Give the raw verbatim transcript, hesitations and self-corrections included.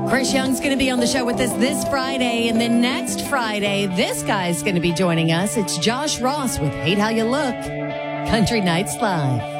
Chris Young's going to be on the show with us this Friday. And then next Friday, this guy's going to be joining us. It's Josh Ross with Hate How You Look. Country Nights Live.